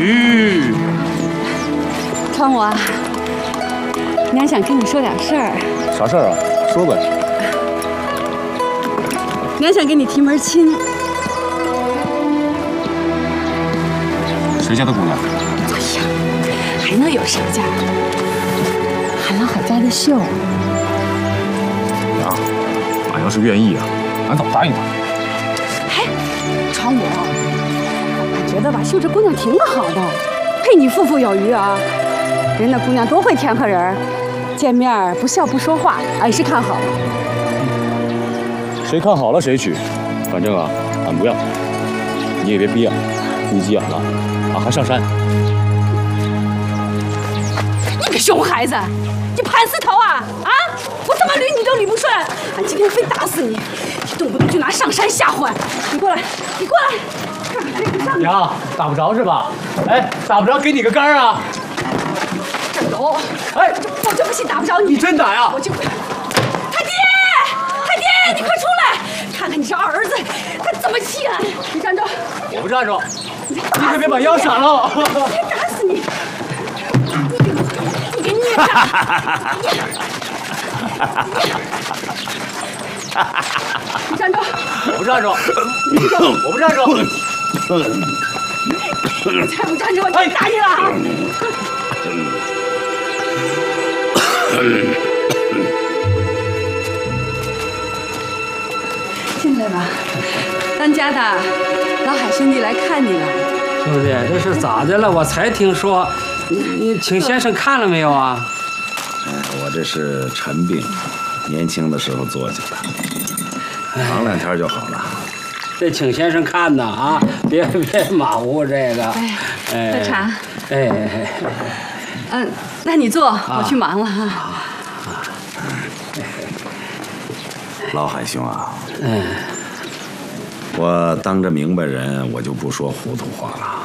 川武啊，娘想跟你说点事儿。 啥事儿啊？说呗。 娘想跟你提门亲。 谁家的姑娘？ 哎呀，还能有谁家？韩老海家的秀。 娘，俺要是愿意啊，俺早答应他。 嘿，川武，俺觉得吧，秀这姑娘挺好的，配你富富有余啊。人那姑娘多会甜和人，见面不笑不说话，俺是看好了。 谁看好了谁娶，反正啊，俺不要。你也别逼俺，你急眼了，俺还上山。 你个熊孩子，你盘丝头啊！啊！我怎么捋你都捋不顺，俺今天非打死你！你动不动就拿上山吓唬俺！你过来，你过来！ 娘，打不着是吧？哎，打不着给你个杆儿啊！ 这有， 哎， 我就不信打不着你！ 你真打呀？ 我就。太爹，太爹，你快出来，看看你这二儿子他怎么气俺！你站着！ 我不站着，你可别把腰闪了！ 打死你！你给捏着！你站着！ 我不站着，我不站着！ 你再不站着，我就打你了！进来吧，当家的老海兄弟来看你了。 兄弟，这是咋的了？我才听说，你请先生看了没有啊？ 我这是陈病，年轻的时候做去的，躺2天就好了。 得请先生看呐啊！别马虎这个。 喝茶。 哎， 那你坐，我去忙了哈。 老海兄啊，我当着明白人，我就不说糊涂话了。